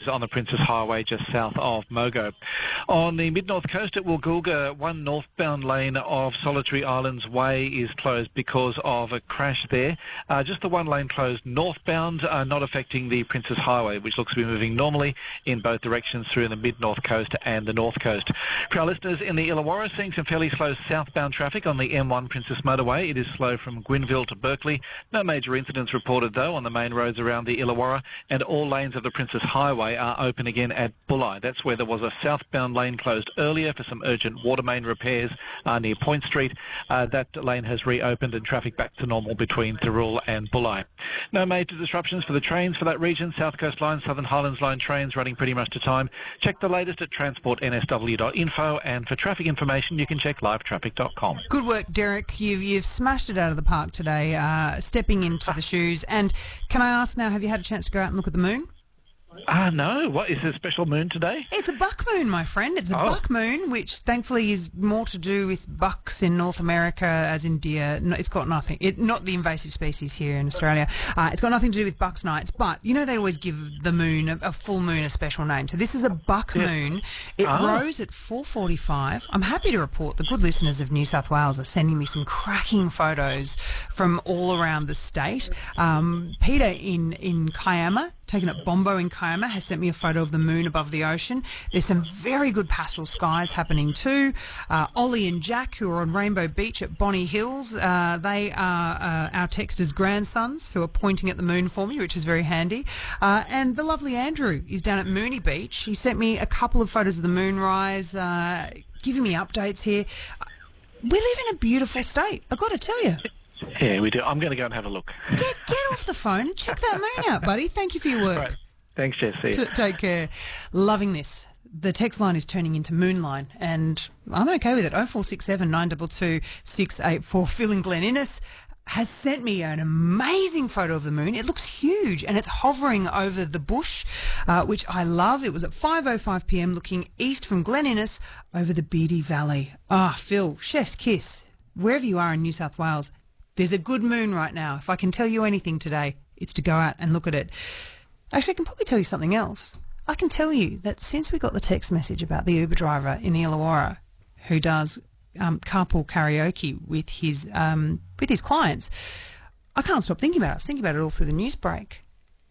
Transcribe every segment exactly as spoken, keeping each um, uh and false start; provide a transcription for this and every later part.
roads on the Princess Highway just south of Mogo. On the mid-north coast at Woolgoolga, one northbound lane of Solitary Islands Way is closed because of a crash there. Uh, just the one lane closed northbound, uh, not affecting the Princess Highway, which looks to be moving normally in both directions through the mid-north coast and the north coast. For our listeners in the Illawarra, seeing some fairly slow southbound traffic on the M one Princess Motorway. It is slow from Gwynville to Berkeley. No major incidents reported, though, on the main roads around the Illawarra, and all lanes of the Princess Highway are open again at Bulli. That's where there was a southbound lane closed earlier for some urgent water main repairs uh, near Point Street. Uh, that lane has reopened and traffic back to normal between Thirroul and Bulli. No major disruptions for the trains for that region. South Coast Line, Southern Highlands Line trains running pretty much to time. Check the latest at transport n s w dot info, and for traffic information you can check live traffic dot com. Good work, Derek. You've, you've smashed it out of the park today, uh, stepping into the shoes. And can I ask now, have you had a chance to go out and look at the moon? Ah, uh, no. What, is there a special moon today? It's a buck moon, my friend. It's a oh. buck moon, which thankfully is more to do with bucks in North America, as in deer. No, it's got nothing. It, not the invasive species here in Australia. Uh, it's got nothing to do with bucks nights. But, you know, they always give the moon, a, a full moon, a special name. So this is a buck yes. moon. It oh. rose at four forty-five. I'm happy to report the good listeners of New South Wales are sending me some cracking photos from all around the state. Um, Peter in, in Kiama, taken at Bombo in Kiama, has sent me a photo of the moon above the ocean. There's some very good pastel skies happening too. Uh, Ollie and Jack, who are on Rainbow Beach at Bonny Hills, uh, they are uh, our texters' grandsons who are pointing at the moon for me, which is very handy. Uh, and the lovely Andrew is down at Moonee Beach. He sent me a couple of photos of the moonrise, uh, giving me updates here. We live in a beautiful state, I've got to tell you. Yeah, we do. I'm going to go and have a look. Get, get off the phone and check that moon out, buddy. Thank you for your work. Right. Thanks, Jess. See you. T- take care. Loving this. The text line is turning into Moonline, and I'm okay with it. oh four six seven, nine two two, six eight four. Phil in Glen Innes has sent me an amazing photo of the moon. It looks huge, and it's hovering over the bush, uh, which I love. It was at five oh five p m looking east from Glen Innes over the Beatty Valley. Ah, oh, Phil, chef's kiss. Wherever you are in New South Wales, there's a good moon right now. If I can tell you anything today, it's to go out and look at it. Actually, I can probably tell you something else. I can tell you that since we got the text message about the Uber driver in the Illawarra who does um, carpool karaoke with his um, with his clients, I can't stop thinking about it. I was thinking about it all through the news break.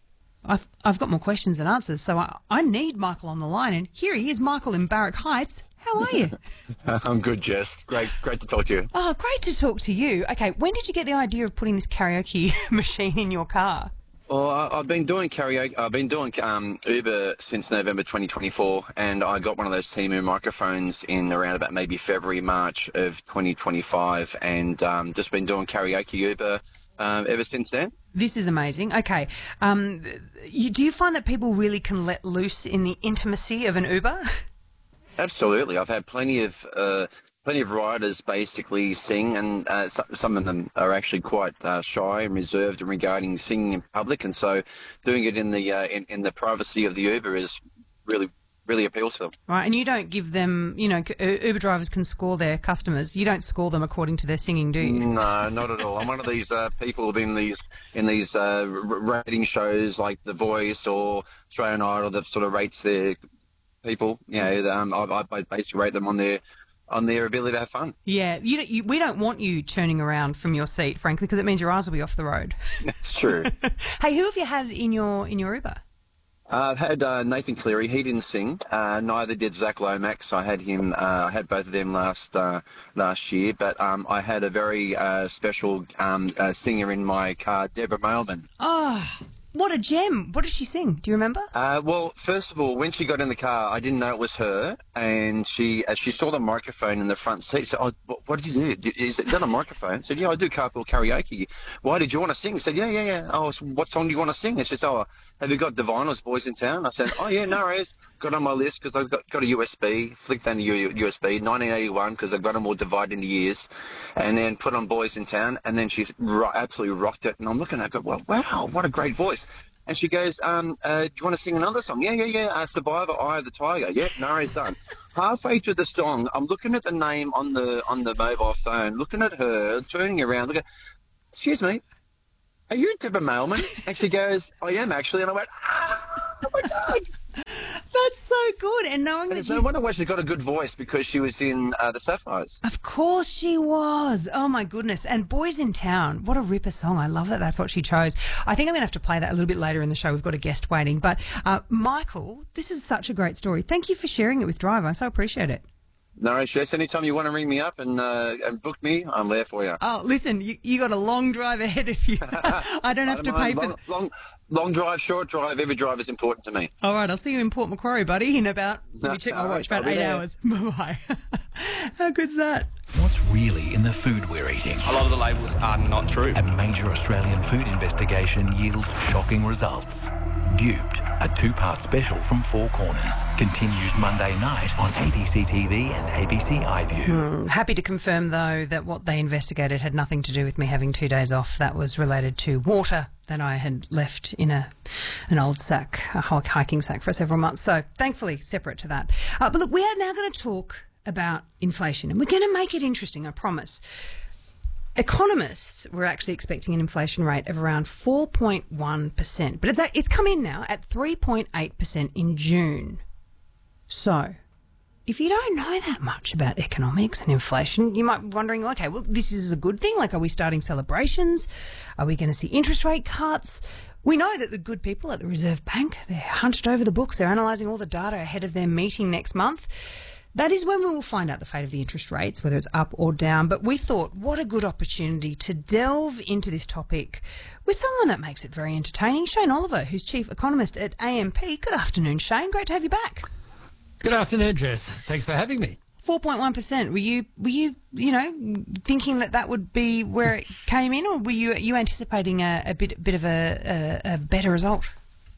I've, I've got more questions than answers, so I, I need Michael on the line. And here he is, Michael in Barrack Heights. How are you? I'm good, Jess. Great, great to talk to you. Oh, great to talk to you. Okay, when did you get the idea of putting this karaoke machine in your car? Well, I, I've been doing karaoke. I've been doing um, Uber since November twenty twenty-four, and I got one of those Temu microphones in around about maybe February, March of twenty twenty-five, and um, just been doing karaoke Uber um, ever since then. This is amazing. Okay, um, you, do you find that people really can let loose in the intimacy of an Uber? Absolutely. I've had plenty of uh, plenty of riders basically sing, and uh, so, some of them are actually quite uh, shy and reserved regarding singing in public, and so doing it in the uh, in, in the privacy of the Uber is really really appeals to them. Right, and you don't give them, you know, Uber drivers can score their customers. You don't score them according to their singing, do you? No, not at all. I'm one of these uh, people in these in these uh, rating shows like The Voice or Australian Idol that sort of rates their people. You know, um, I, I basically rate them on their on their ability to have fun. Yeah, you, you, we don't want you turning around from your seat, frankly, because it means your eyes will be off the road. That's true. Hey, who have you had in your in your Uber? Uh, I've had uh, Nathan Cleary. He didn't sing. Uh, neither did Zach Lomax. I had him. Uh, I had both of them last uh, last year. But um, I had a very uh, special um, uh, singer in my car, Deborah Mailman. Oh, what a gem! What did she sing? Do you remember? Uh, well, first of all, when she got in the car, I didn't know it was her, and she uh, she saw the microphone in the front seat. Said, "Oh, what, what did you do? Is, is that a microphone?" I said, "Yeah, I do carpool karaoke." "Why did you want to sing?" I said, "Yeah, yeah, yeah." "Oh, so what song do you want to sing?" I said, "Oh, have you got Diviners Boys in Town?" I said, "Oh, yeah, no worries." Got on my list because I've got, got a U S B, flicked on the U- USB, nineteen eighty-one, because I've got them all divided into years, and then put on Boys in Town, and then she ro- absolutely rocked it, and I'm looking at her, go, well, wow, what a great voice. And she goes, um, uh, do you want to sing another song? Yeah, yeah, yeah, uh, Survivor, Eye of the Tiger. Yep, no worries, done. Halfway through the song, I'm looking at the name on the on the mobile phone, looking at her, turning around, looking, excuse me, are you Deborah Mailman? And she goes, I am actually, and I went, ah, oh my God. good. And knowing that It's she... no wonder why she's got a good voice, because she was in uh, the Sapphires. Of course she was. Oh, my goodness. And Boys in Town, what a ripper song. I love that that's what she chose. I think I'm going to have to play that a little bit later in the show. We've got a guest waiting. But, uh, Michael, this is such a great story. Thank you for sharing it with Drive. I so appreciate it. No, Jess, anytime you want to ring me up and uh, and book me, I'm there for you. Oh, listen, you, you got a long drive ahead of you. I don't have to pay for... long, long, long drive, short drive, every drive is important to me. All right, I'll see you in Port Macquarie, buddy, in about, let me check my watch, about eight there. hours. Bye-bye. How good's that? What's really in the food we're eating? A lot of the labels are not true. A major Australian food investigation yields shocking results. Duped, a two-part special from Four Corners, continues Monday night on A B C T V and A B C iView. Mm, happy to confirm, though, that what they investigated had nothing to do with me having two days off. That was related to water that I had left in a an old sack, a hiking sack for several months. So, thankfully, separate to that. Uh, but look, we are now going to talk about inflation, and we're going to make it interesting, I promise. Economists were actually expecting an inflation rate of around four point one percent, but it's, it's come in now at three point eight percent in June. So, if you don't know that much about economics and inflation, you might be wondering, okay, well, this is a good thing. Like, are we starting celebrations? Are we going to see interest rate cuts? We know that the good people at the Reserve Bank, they're hunched over the books. They're analysing all the data ahead of their meeting next month. That is when we will find out the fate of the interest rates, whether it's up or down. But we thought, what a good opportunity to delve into this topic with someone that makes it very entertaining, Shane Oliver, who's Chief Economist at A M P. Good afternoon, Shane. Great to have you back. Good afternoon, Jess. Thanks for having me. four point one percent. Were you, were you, you know, thinking that that would be where it came in, or were you you anticipating a, a bit bit of a, a, a better result?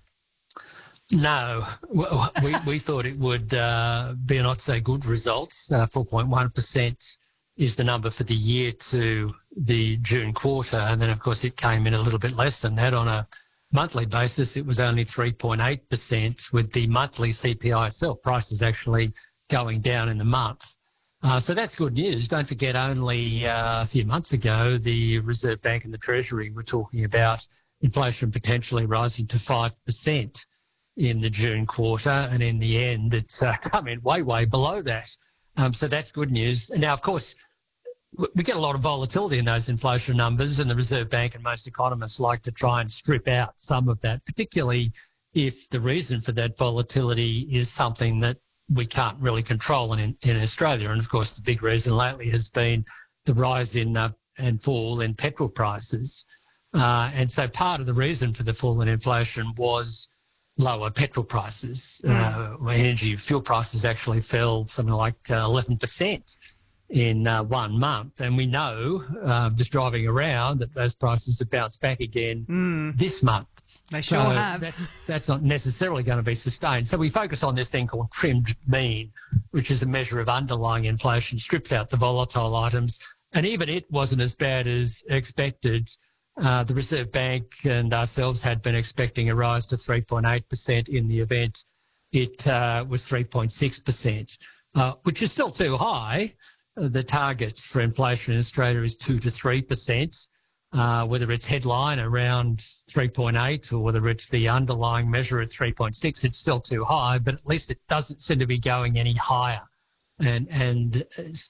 No, we, we thought it would uh, be a not so good result. Uh, four point one percent is the number for the year to the June quarter. And then, of course, it came in a little bit less than that. On a monthly basis, it was only three point eight percent, with the monthly C P I itself, prices actually going down in the month. Uh, so that's good news. Don't forget, only uh, a few months ago, the Reserve Bank and the Treasury were talking about inflation potentially rising to five percent. In the June quarter, and in the end, it's uh, come in way, way below that. Um, so that's good news. Now, of course, we get a lot of volatility in those inflation numbers, and the Reserve Bank and most economists like to try and strip out some of that, particularly if the reason for that volatility is something that we can't really control in, in Australia. And, of course, the big reason lately has been the rise in uh, and fall in petrol prices. Uh, and so part of the reason for the fall in inflation was lower petrol prices. Uh, energy fuel prices actually fell something like uh, eleven percent in uh, one month. And we know, uh, just driving around, that those prices have bounced back again mm. this month. They sure so have. That, that's not necessarily going to be sustained. So we focus on this thing called trimmed mean, which is a measure of underlying inflation, strips out the volatile items. And even it wasn't as bad as expected. Uh, the Reserve Bank and ourselves had been expecting a rise to three point eight percent. In the event, it uh, was three point six percent, uh, which is still too high. Uh, the target for inflation in Australia is two to three percent. Uh, whether it's headline around three point eight or whether it's the underlying measure at three point six, it's still too high, but at least it doesn't seem to be going any higher and, and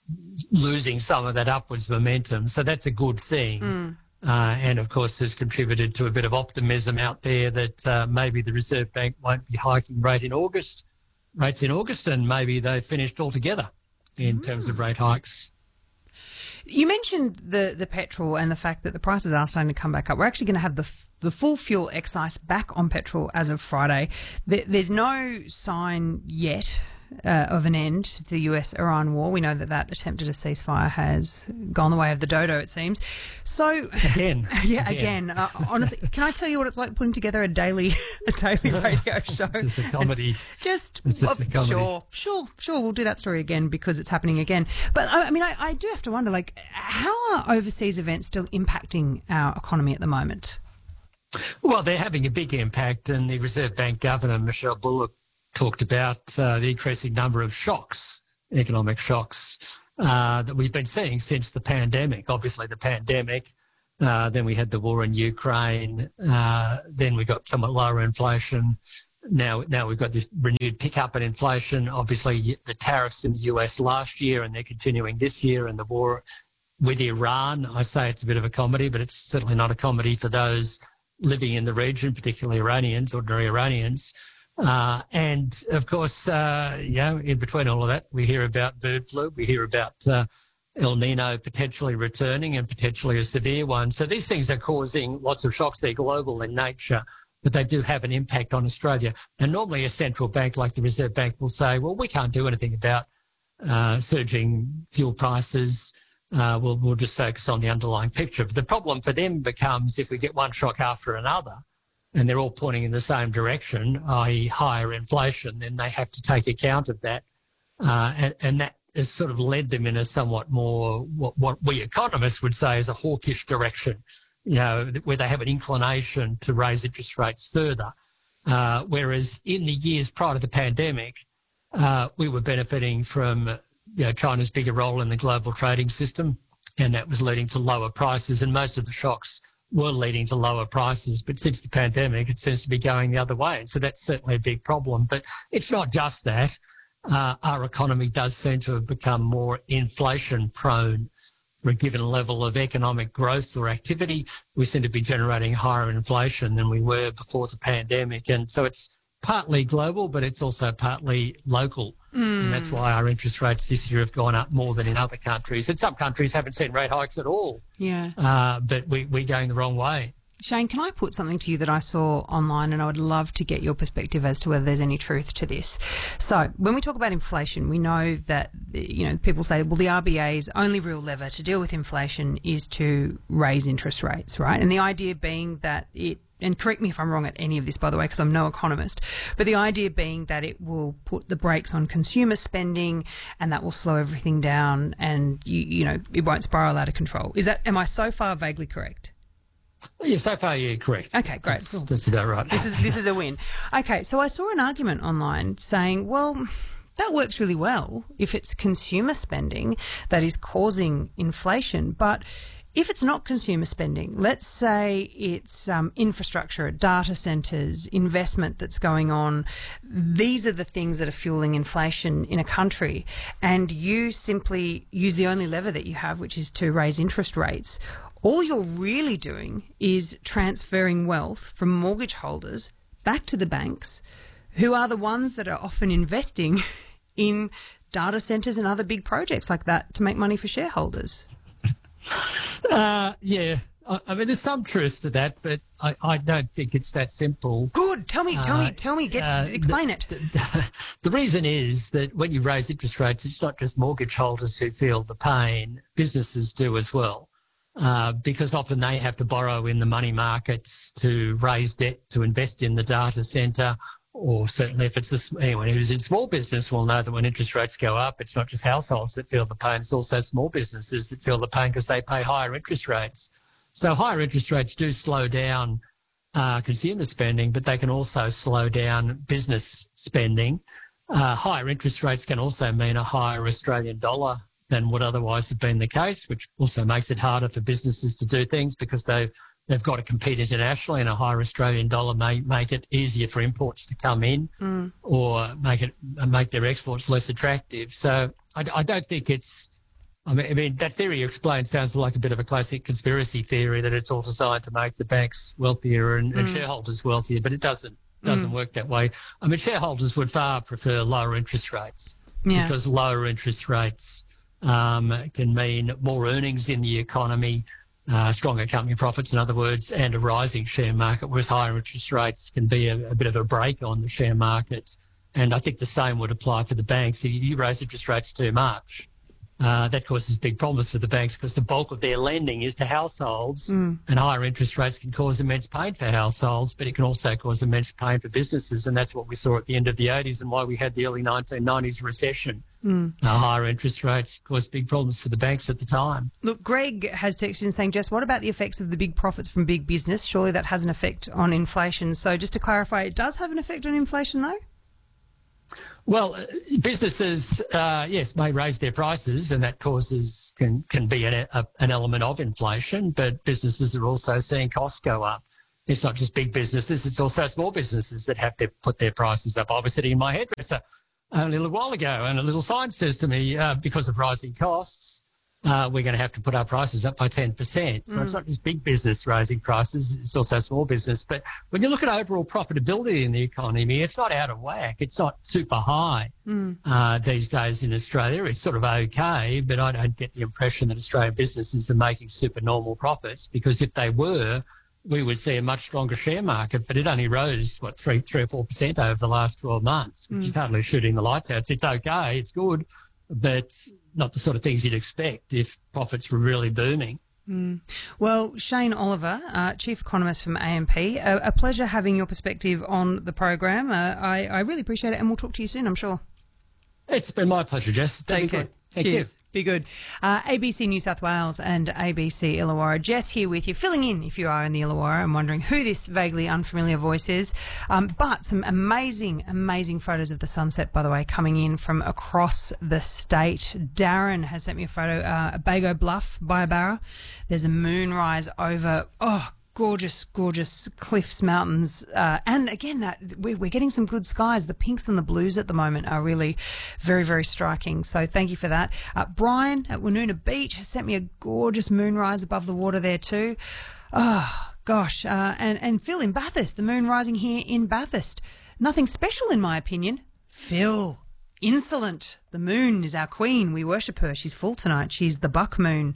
losing some of that upwards momentum. So that's a good thing. Mm. Uh, and, of course, has contributed to a bit of optimism out there that uh, maybe the Reserve Bank won't be hiking rate in August, rates in August, and maybe they've finished altogether in mm. terms of rate hikes. You mentioned the, the petrol and the fact that the prices are starting to come back up. We're actually going to have the the full fuel excise back on petrol as of Friday. There, there's no sign yet Uh, of an end to the U S-Iran war. We know that that attempted a ceasefire has gone the way of the dodo, it seems. So again, yeah, again. again. Uh, honestly, can I tell you what it's like putting together a daily, a daily radio show? Just a comedy. Just, just well, a comedy. sure, sure, sure. We'll do that story again because it's happening again. But I, I mean, I, I do have to wonder, like, how are overseas events still impacting our economy at the moment? Well, they're having a big impact, and the Reserve Bank Governor Michelle Bullock talked about uh, the increasing number of shocks, economic shocks, uh, that we've been seeing since the pandemic. Obviously, the pandemic, uh, then we had the war in Ukraine, uh, then we got somewhat lower inflation now, now we've got this renewed pickup in inflation. Obviously, the tariffs in the U S last year, and they're continuing this year, and the war with Iran. I say it's a bit of a comedy, but it's certainly not a comedy for those living in the region, particularly Iranians, ordinary Iranians. Uh, and, of course, uh, you know, in between all of that, we hear about bird flu, we hear about uh, El Nino potentially returning and potentially a severe one. So these things are causing lots of shocks. They're global in nature, but they do have an impact on Australia. And normally a central bank like the Reserve Bank will say, well, we can't do anything about uh, surging fuel prices. Uh, we'll, we'll just focus on the underlying picture. But the problem for them becomes if we get one shock after another and they're all pointing in the same direction, that is higher inflation, then they have to take account of that. Uh, and, and that has sort of led them in a somewhat more, what, what we economists would say is a hawkish direction, you know, where they have an inclination to raise interest rates further. Uh, whereas in the years prior to the pandemic, uh, we were benefiting from you know, China's bigger role in the global trading system, and that was leading to lower prices, and most of the shocks were leading to lower prices. But since the pandemic, it seems to be going the other way, and so that's certainly a big problem. But it's not just that. Uh, our economy does seem to have become more inflation-prone. For a given level of economic growth or activity, we seem to be generating higher inflation than we were before the pandemic, and so it's partly global, but it's also partly local. Mm. And that's why our interest rates this year have gone up more than in other countries. And some countries haven't seen rate hikes at all. Yeah. Uh, but we, we're going the wrong way. Shane, can I put something to you that I saw online, and I would love to get your perspective as to whether there's any truth to this. So when we talk about inflation, we know that, you know, people say, well, the R B A's only real lever to deal with inflation is to raise interest rates, right? And the idea being that it, and correct me if I'm wrong at any of this, by the way, because I'm no economist, but the idea being that it will put the brakes on consumer spending and that will slow everything down and, you, you know, it won't spiral out of control. Is that, am I so far vaguely correct? Yeah, so far, yeah, correct. Okay, great. That's, cool. that's about right. This is this is a win. Okay, so I saw an argument online saying, well, that works really well if it's consumer spending that is causing inflation, but if it's not consumer spending, let's say it's um, infrastructure, data centres, investment that's going on, these are the things that are fueling inflation in a country, and you simply use the only lever that you have, which is to raise interest rates. All you're really doing is transferring wealth from mortgage holders back to the banks, who are the ones that are often investing in data centres and other big projects like that to make money for shareholders. Uh, yeah, I, I mean, there's some truth to that, but I, I don't think it's that simple. Good. Tell me, tell uh, me, tell me, get, uh, explain the, it. The, the reason is that when you raise interest rates, it's not just mortgage holders who feel the pain, businesses do as well. Uh, because often they have to borrow in the money markets to raise debt to invest in the data centre, or certainly if it's a, anyone who's in small business will know that when interest rates go up, it's not just households that feel the pain, it's also small businesses that feel the pain because they pay higher interest rates. So higher interest rates do slow down uh, consumer spending, but they can also slow down business spending. Uh, higher interest rates can also mean a higher Australian dollar than would otherwise have been the case, which also makes it harder for businesses to do things because they, they've got to compete internationally, and a higher Australian dollar may make it easier for imports to come in mm. or make it make their exports less attractive. So I, I don't think it's, I mean, I mean, that theory you explained sounds like a bit of a classic conspiracy theory that it's all designed to make the banks wealthier and, mm. and shareholders wealthier, but it doesn't, doesn't mm. work that way. I mean, shareholders would far prefer lower interest rates yeah. because lower interest rates Um, can mean more earnings in the economy, uh, stronger company profits, in other words, and a rising share market, whereas higher interest rates can be a, a bit of a brake on the share market. And I think the same would apply for the banks. If you raise interest rates too much, uh, that causes big problems for the banks because the bulk of their lending is to households, mm. and higher interest rates can cause immense pain for households, but it can also cause immense pain for businesses, and that's what we saw at the end of the eighties and why we had the early nineteen nineties recession. Mm. Uh, higher interest rates caused big problems for the banks at the time. Look, Greg has texted in saying, Jess, what about the effects of the big profits from big business? Surely that has an effect on inflation. So just to clarify, it does have an effect on inflation though? Well, businesses, uh, yes, may raise their prices, and that causes can can be an, a, an element of inflation. But businesses are also seeing costs go up, it's not just big businesses, it's also small businesses that have to put their prices up. I was sitting in my hairdresser a little while ago and a little sign says to me, uh, because of rising costs, uh, we're going to have to put our prices up by ten percent. So mm. it's not just big business raising prices, it's also small business. But when you look at overall profitability in the economy, it's not out of whack. It's not super high mm. uh, these days in Australia. It's sort of okay, but I don't get the impression that Australian businesses are making super normal profits, because if they were, we would see a much stronger share market, but it only rose, what, three, three or four percent over the last twelve months, which mm. is hardly shooting the lights out. It's okay, it's good, but not the sort of things you'd expect if profits were really booming. Mm. Well, Shane Oliver, uh, Chief Economist from A M P, a, a pleasure having your perspective on the program. Uh, I, I really appreciate it, and we'll talk to you soon, I'm sure. It's been my pleasure, Jess. Take care. Thank Cheers. you. Be good. Uh, A B C New South Wales and A B C Illawarra. Jess here with you, filling in if you are in the Illawarra and wondering who this vaguely unfamiliar voice is. Um, but some amazing, amazing photos of the sunset, by the way, coming in from across the state. Darren has sent me a photo, uh, at Bago Bluff, Byabara. There's a moonrise over, oh, gorgeous, gorgeous cliffs, mountains, uh, and again, that we're, we're getting some good skies. The pinks and the blues at the moment are really very, very striking. So thank you for that. Uh, Brian at Woonona Beach has sent me a gorgeous moonrise above the water there too. Oh gosh, uh, and and Phil in Bathurst, the moon rising here in Bathurst. Nothing special in my opinion. Phil, insolent. The moon is our queen. We worship her. She's full tonight. She's the buck moon.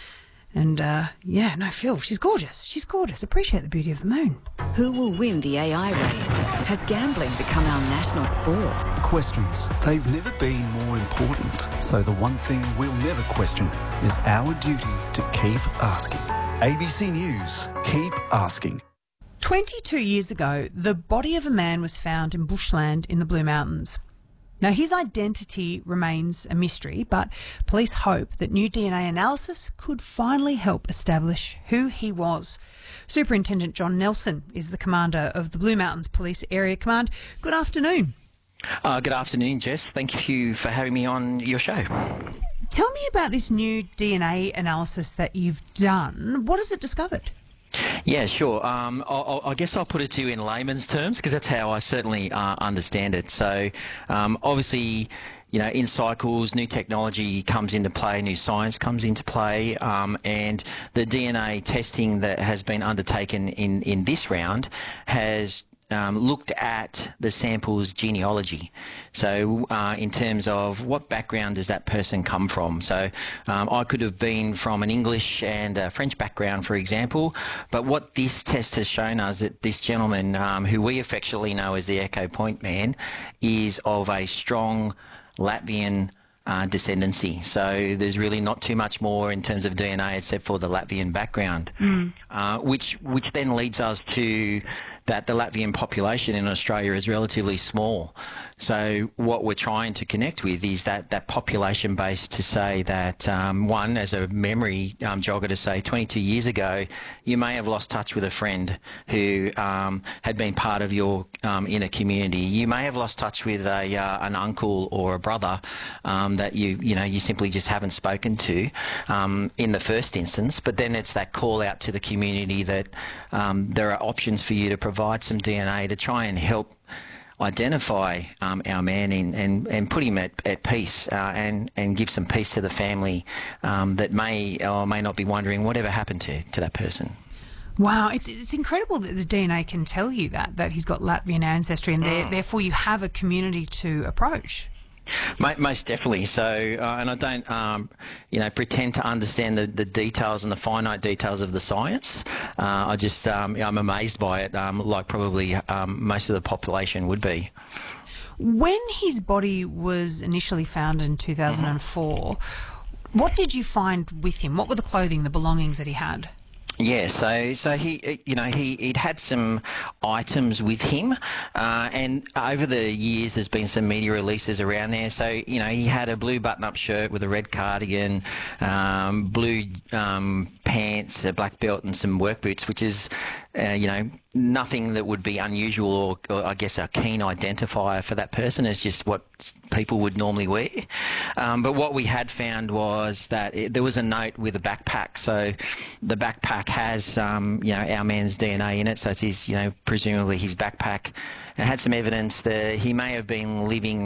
And, uh, yeah, no, Phil, she's gorgeous. She's gorgeous. Appreciate the beauty of the moon. Who will win the A I race? Has gambling become our national sport? Questions. They've never been more important. So the one thing we'll never question is our duty to keep asking. A B C News. Keep asking. twenty-two years ago, the body of a man was found in bushland in the Blue Mountains. Now, his identity remains a mystery, but police hope that new D N A analysis could finally help establish who he was. Superintendent John Nelson is the commander of the Blue Mountains Police Area Command. Good afternoon. Uh, good afternoon, Jess. Thank you for having me on your show. Tell me about this new D N A analysis that you've done. What has it discovered? Yeah, sure. Um, I, I guess I'll put it to you in layman's terms, because that's how I certainly uh, understand it. So, um, obviously, you know, in cycles, new technology comes into play, new science comes into play, um, and the D N A testing that has been undertaken in, in this round has Um, looked at the sample's genealogy. So uh, in terms of what background does that person come from. So um, I could have been from an English and a French background, for example, but what this test has shown us that this gentleman, um, who we affectionately know as the Echo Point Man, is of a strong Latvian uh, descendancy. So there's really not too much more in terms of D N A except for the Latvian background, mm. uh, which which then leads us to that the Latvian population in Australia is relatively small. So what we're trying to connect with is that, that population base to say that, um, one, as a memory um, jogger, to say twenty-two years ago, you may have lost touch with a friend who um, had been part of your um, inner community. You may have lost touch with a uh, an uncle or a brother um, that you, you know, you simply just haven't spoken to um, in the first instance. But then it's that call out to the community that um, there are options for you to provide some D N A to try and help identify um, our man in, and, and put him at, at peace uh, and, and give some peace to the family um, that may or may not be wondering whatever happened to, to that person. Wow, it's it's incredible that the D N A can tell you that, that he's got Latvian ancestry, and mm. therefore you have a community to approach. Most definitely. So, uh, and I don't, um, you know, pretend to understand the, the details and the finite details of the science. Uh, I just, um, I'm amazed by it, um, like probably um, most of the population would be. When his body was initially found in two thousand four, mm-hmm. what did you find with him? What were the clothing, the belongings that he had? Yeah, so so he, you know, he he'd had some items with him, uh, and over the years there's been some media releases around there. So you know, he had a blue button-up shirt with a red cardigan, um, blue um, pants, a black belt, and some work boots, which is, uh, you know, nothing that would be unusual or, or I guess a keen identifier for that person. It's just what people would normally wear. Um, but what we had found was that it, there was a note with a backpack. So the backpack has, um, you know, our man's D N A in it. So it's his, you know, presumably his backpack. It had some evidence that he may have been living